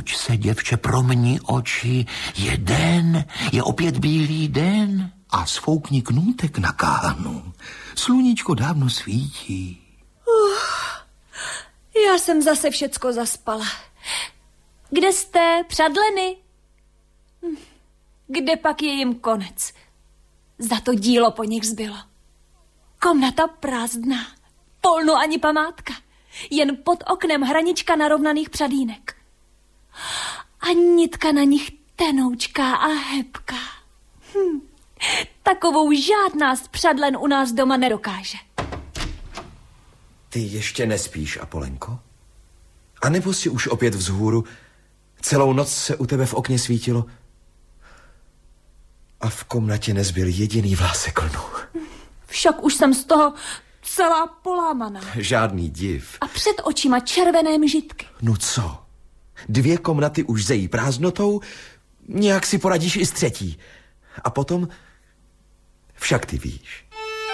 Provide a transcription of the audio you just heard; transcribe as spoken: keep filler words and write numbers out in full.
Probuď se, děvče, promni oči. Je den, je opět bílý den. A sfoukni knůtek na káhnu. Sluníčko dávno svítí. Uh, já jsem zase všecko zaspala. Kde jste, přadleny? Kde pak je jim konec? Za to dílo po nich zbylo. Komnata prázdná, polno ani památka. Jen pod oknem hranička narovnaných přadínek. A nitka na nich tenoučká a hebká. Hm. Takovou žádná z přadlen u nás doma nedokáže. Ty ještě nespíš, Apolenko? A nebo si už opět vzhůru? Celou noc se u tebe v okně svítilo a v komnatě nezbyl jediný vlásek lnu. Však už jsem z toho celá polámaná. Žádný div. A před očima červené mžitky. No co? Dvě komnaty už zejí prázdnotou, nějak si poradíš i s třetí. A potom, však ty víš,